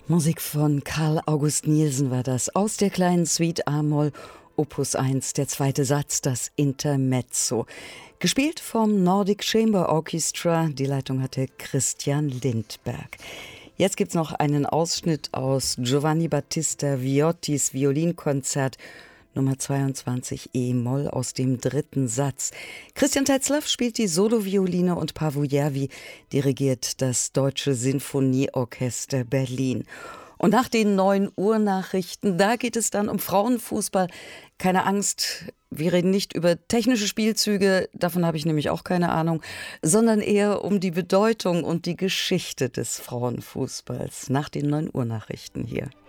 Musik von Carl August Nielsen war das, aus der kleinen Suite A-Moll, Opus 1, der zweite Satz, das Intermezzo. Gespielt vom Nordic Chamber Orchestra, die Leitung hatte Christian Lindberg. Jetzt gibt's noch einen Ausschnitt aus Giovanni Battista Viottis Violinkonzert Nummer 22 E-Moll aus dem dritten Satz. Christian Tetzlaff spielt die Solovioline und Paavo Järvi dirigiert das Deutsche Sinfonieorchester Berlin. Und nach den 9 Uhr Nachrichten, da geht es dann um Frauenfußball. Keine Angst, wir reden nicht über technische Spielzüge, davon habe ich nämlich auch keine Ahnung, sondern eher um die Bedeutung und die Geschichte des Frauenfußballs nach den 9 Uhr Nachrichten hier.